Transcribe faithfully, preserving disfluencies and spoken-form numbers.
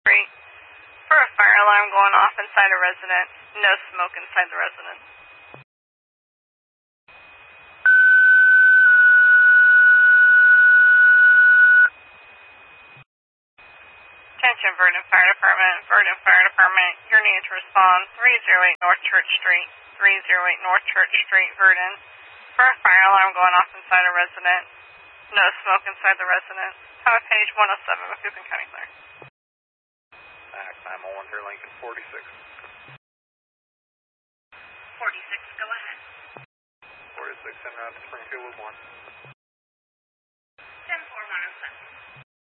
Street for a fire alarm going off inside a residence. No smoke inside the residence. Attention, Verdon Fire Department. Verdon Fire Department, you're needed to respond three oh eight North Church Street, three oh eight North Church Street, Verdon, for a fire alarm going off inside a residence. No smoke inside the residence. Have a page one oh seven, Macoupin County Clear. Back nine one one through Lincoln, forty-six. forty-six, go ahead. forty-six, en route to Springfield with one.